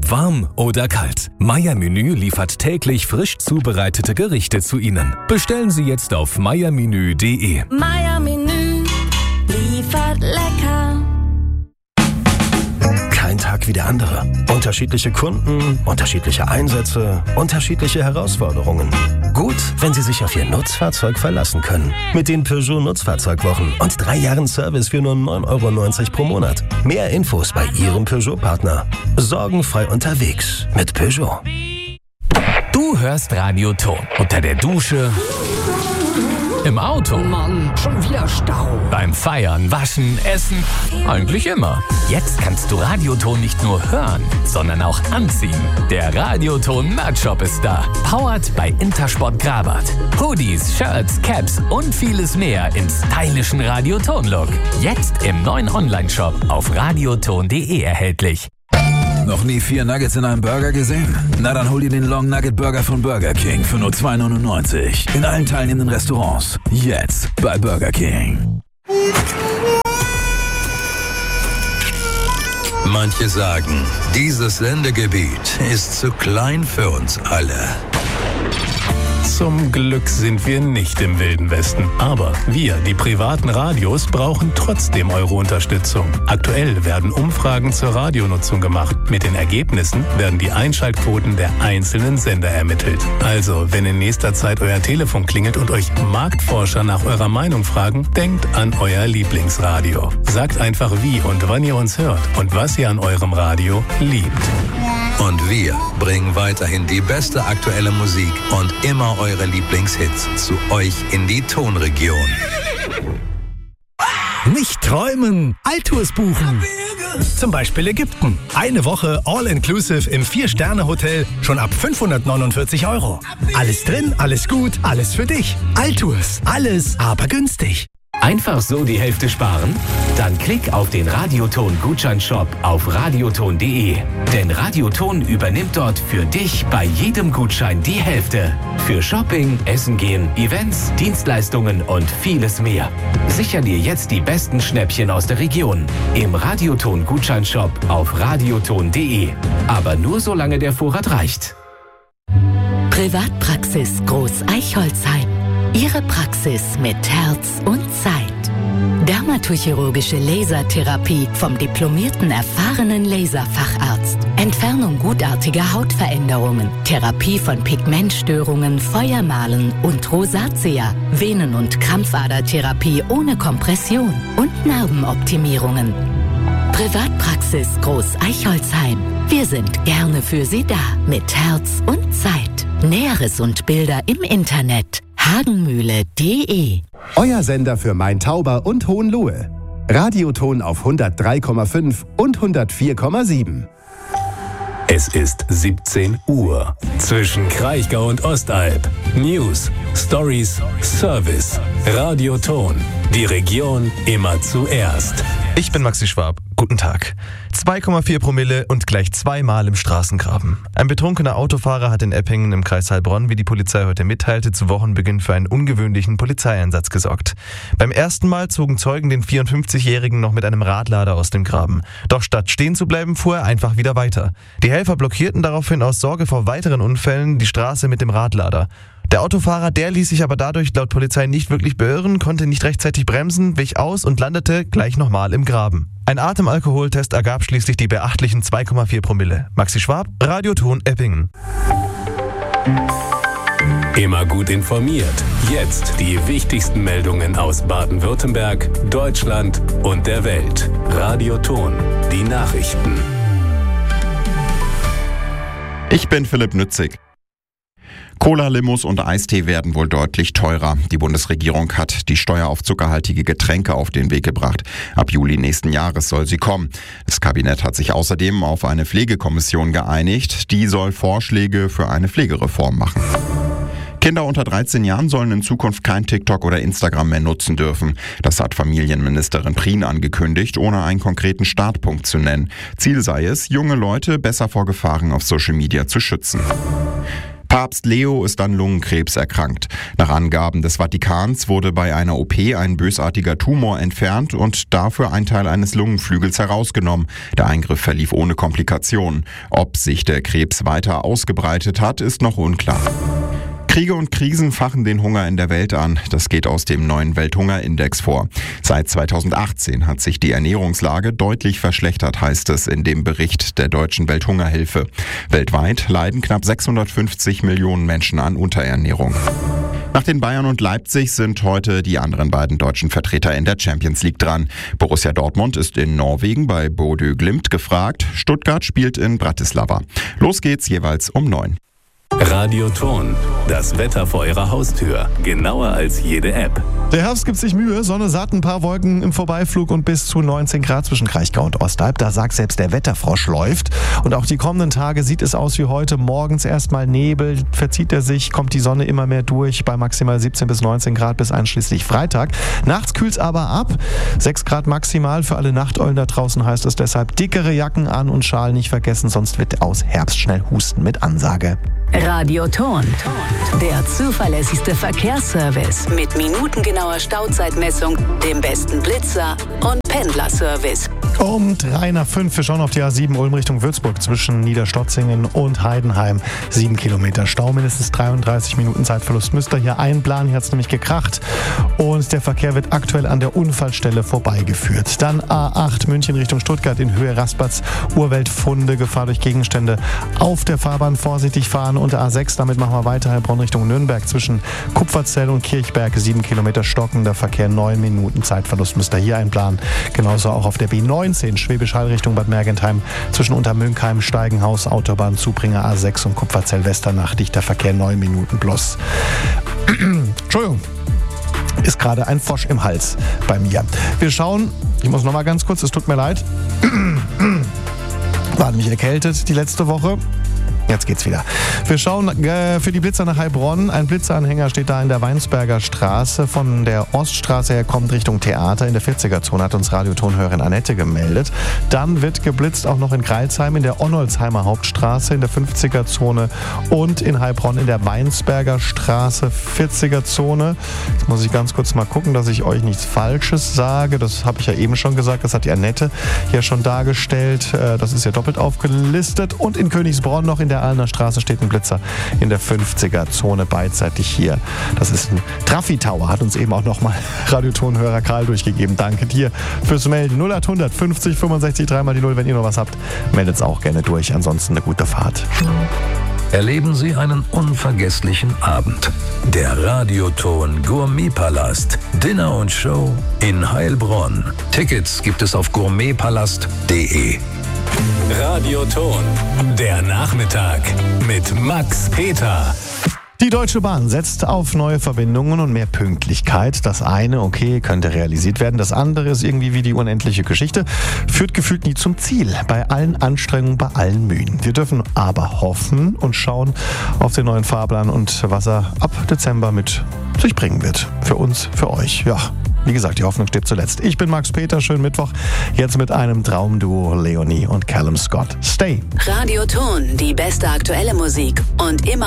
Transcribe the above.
Ob warm oder kalt, Meier-Menü liefert täglich frisch zubereitete Gerichte zu Ihnen. Bestellen Sie jetzt auf meiermenü.de. Meier-Menü liefert lecker. Kein Tag wie der andere. Unterschiedliche Kunden, unterschiedliche Einsätze, unterschiedliche Herausforderungen. Gut, wenn Sie sich auf Ihr Nutzfahrzeug verlassen können. Mit den Peugeot Nutzfahrzeugwochen und 3 Jahren Service für nur 9,90 € pro Monat. Mehr Infos bei Ihrem Peugeot-Partner. Sorgenfrei unterwegs mit Peugeot. Du hörst Radio Ton unter der Dusche, im Auto, Mann, schon wieder Stau. beim Feiern, Waschen, Essen, eigentlich immer. Jetzt kannst du Radioton nicht nur hören, sondern auch anziehen. Der Radioton Merch-Shop ist da. Powered bei Intersport Grabart. Hoodies, Shirts, Caps und vieles mehr im stylischen Radioton-Look. Jetzt im neuen Online-Shop auf radioton.de erhältlich. Noch nie 4 Nuggets in einem Burger gesehen? Na dann hol dir den Long Nugget Burger von Burger King für nur 2,99 in allen teilnehmenden Restaurants. Jetzt bei Burger King. Manche sagen, dieses Sendegebiet ist zu klein für uns alle. Zum Glück sind wir nicht im Wilden Westen. Aber wir, die privaten Radios, brauchen trotzdem eure Unterstützung. Aktuell werden Umfragen zur Radionutzung gemacht. Mit den Ergebnissen werden die Einschaltquoten der einzelnen Sender ermittelt. Also, wenn in nächster Zeit euer Telefon klingelt und euch Marktforscher nach eurer Meinung fragen, denkt an euer Lieblingsradio. Sagt einfach wie und wann ihr uns hört und was ihr an eurem Radio liebt. Und wir bringen weiterhin die beste aktuelle Musik und immer eure Lieblingshits zu euch in die Tonregion. Nicht träumen, Alltours buchen. Zum Beispiel Ägypten. Eine Woche All-Inclusive im 4-Sterne-Hotel schon ab 549 €. Alles drin, alles gut, alles für dich. Alltours, alles aber günstig. Einfach so die Hälfte sparen? Dann klick auf den Radioton-Gutscheinshop auf radioton.de. Denn Radioton übernimmt dort für dich bei jedem Gutschein die Hälfte. Für Shopping, Essen gehen, Events, Dienstleistungen und vieles mehr. Sicher dir jetzt die besten Schnäppchen aus der Region. Im Radioton-Gutscheinshop auf radioton.de. Aber nur solange der Vorrat reicht. Privatpraxis Groß Eichholzheim. Ihre Praxis mit Herz und Zeit. Dermatochirurgische Lasertherapie vom diplomierten, erfahrenen Laserfacharzt. Entfernung gutartiger Hautveränderungen. Therapie von Pigmentstörungen, Feuermalen und Rosatia. Venen- und Krampfadertherapie ohne Kompression. Und Narbenoptimierungen. Privatpraxis Groß Eichholzheim. Wir sind gerne für Sie da. Mit Herz und Zeit. Näheres und Bilder im Internet. hagenmühle.de. Euer Sender für Main-Tauber und Hohenlohe. Radioton auf 103,5 und 104,7. Es ist 17 Uhr. Zwischen Kraichgau und Ostalb. News, Stories, Service. Radioton. Die Region immer zuerst. Ich bin Maxi Schwab. Guten Tag. 2,4 Promille und gleich 2-mal im Straßengraben. Ein betrunkener Autofahrer hat in Eppingen im Kreis Heilbronn, wie die Polizei heute mitteilte, zu Wochenbeginn für einen ungewöhnlichen Polizeieinsatz gesorgt. Beim ersten Mal zogen Zeugen den 54-Jährigen noch mit einem Radlader aus dem Graben. Doch statt stehen zu bleiben, fuhr er einfach wieder weiter. Die Helfer blockierten daraufhin aus Sorge vor weiteren Unfällen die Straße mit dem Radlader. Der Autofahrer, der ließ sich aber dadurch laut Polizei nicht wirklich beirren, konnte nicht rechtzeitig bremsen, wich aus und landete gleich nochmal im Graben. Ein Atemalkoholtest ergab schließlich die beachtlichen 2,4 Promille. Maxi Schwab, Radioton Eppingen. Immer gut informiert. Jetzt die wichtigsten Meldungen aus Baden-Württemberg, Deutschland und der Welt. Radioton, die Nachrichten. Ich bin Philipp Nützig. Cola-Limos und Eistee werden wohl deutlich teurer. Die Bundesregierung hat die Steuer auf zuckerhaltige Getränke auf den Weg gebracht. Ab Juli nächsten Jahres soll sie kommen. Das Kabinett hat sich außerdem auf eine Pflegekommission geeinigt. Die soll Vorschläge für eine Pflegereform machen. Kinder unter 13 Jahren sollen in Zukunft kein TikTok oder Instagram mehr nutzen dürfen. Das hat Familienministerin Prien angekündigt, ohne einen konkreten Startpunkt zu nennen. Ziel sei es, junge Leute besser vor Gefahren auf Social Media zu schützen. Papst Leo ist an Lungenkrebs erkrankt. Nach Angaben des Vatikans wurde bei einer OP ein bösartiger Tumor entfernt und dafür ein Teil eines Lungenflügels herausgenommen. Der Eingriff verlief ohne Komplikationen. Ob sich der Krebs weiter ausgebreitet hat, ist noch unklar. Kriege und Krisen fachen den Hunger in der Welt an. Das geht aus dem neuen Welthungerindex vor. Seit 2018 hat sich die Ernährungslage deutlich verschlechtert, heißt es in dem Bericht der Deutschen Welthungerhilfe. Weltweit leiden knapp 650 Millionen Menschen an Unterernährung. Nach den Bayern und Leipzig sind heute die anderen beiden deutschen Vertreter in der Champions League dran. Borussia Dortmund ist in Norwegen bei Bodø Glimt gefragt. Stuttgart spielt in Bratislava. Los geht's jeweils um 9. Radioton, das Wetter vor Ihrer Haustür. Genauer als jede App. Der Herbst gibt sich Mühe. Sonne satt, ein paar Wolken im Vorbeiflug und bis zu 19 Grad zwischen Kraichgau und Ostalb. Da sagt selbst der Wetterfrosch läuft. Und auch die kommenden Tage sieht es aus wie heute. Morgens erstmal Nebel, verzieht er sich, kommt die Sonne immer mehr durch bei maximal 17 bis 19 Grad bis einschließlich Freitag. Nachts kühlt es aber ab. 6 Grad maximal. Für alle Nachteulen da draußen heißt es deshalb dickere Jacken an und Schal nicht vergessen, sonst wird aus Herbst schnell Husten mit Ansage. Radioton, der zuverlässigste Verkehrsservice mit minutengenauer Stauzeitmessung, dem besten Blitzer und Pendlerservice. Um 3:05, wir schauen auf die A7 Ulm Richtung Würzburg zwischen Niederstotzingen und Heidenheim. 7 Kilometer Stau, mindestens 33 Minuten Zeitverlust müsst ihr hier einplanen. Hier hat es nämlich gekracht und der Verkehr wird aktuell an der Unfallstelle vorbeigeführt. Dann A8 München Richtung Stuttgart in Höhe Rastplatz. Urweltfunde, Gefahr durch Gegenstände auf der Fahrbahn, vorsichtig fahren. Und A6, damit machen wir weiter, Heilbronn Richtung Nürnberg zwischen Kupferzell und Kirchberg. 7 Kilometer stockender Verkehr, 9 Minuten Zeitverlust müsst ihr hier einplanen. Genauso auch auf der B19 Schwäbisch Hall Richtung Bad Mergentheim zwischen Untermünkheim, Steigenhaus, Autobahn, Zubringer A6 und Kupferzell Westernach. Dichter Verkehr, 9 Minuten plus. Entschuldigung. Ist gerade ein Frosch im Hals bei mir. Wir schauen, ich muss noch mal ganz kurz, es tut mir leid. War mich erkältet die letzte Woche. Jetzt geht's wieder. Wir schauen für die Blitzer nach Heilbronn. Ein Blitzeranhänger steht da in der Weinsberger Straße. Von der Oststraße her kommt Richtung Theater. In der 40er-Zone hat uns Radiotonhörerin Annette gemeldet. Dann wird geblitzt auch noch in Greilsheim, in der Onnolsheimer Hauptstraße, in der 50er-Zone und in Heilbronn in der Weinsberger Straße, 40er-Zone. Jetzt muss ich ganz kurz mal gucken, dass ich euch nichts Falsches sage. Das habe ich ja eben schon gesagt. Das hat die Annette ja schon dargestellt. Das ist ja doppelt aufgelistet. Und in Königsbronn noch in der Aalener Straße steht ein Blitzer in der 50er-Zone beidseitig hier. Das ist ein Traffi-Tower, hat uns eben auch nochmal Radiotonhörer Karl durchgegeben. Danke dir fürs Melden. 0800 50 65 3 die 0. Wenn ihr noch was habt, meldet es auch gerne durch. Ansonsten eine gute Fahrt. Erleben Sie einen unvergesslichen Abend. Der Radioton Gourmetpalast. Dinner und Show in Heilbronn. Tickets gibt es auf gourmetpalast.de. Radioton, der Nachmittag mit Max Peter. Die Deutsche Bahn setzt auf neue Verbindungen und mehr Pünktlichkeit. Das eine, okay, könnte realisiert werden. Das andere ist irgendwie wie die unendliche Geschichte. Führt gefühlt nie zum Ziel. Bei allen Anstrengungen, bei allen Mühen. Wir dürfen aber hoffen und schauen auf den neuen Fahrplan und was er ab Dezember mit sich bringen wird. Für uns, für euch. Ja, wie gesagt, die Hoffnung steht zuletzt. Ich bin Max Peter, schönen Mittwoch. Jetzt mit einem Traumduo Leonie und Callum Scott. Stay. Radioton, die beste aktuelle Musik und immer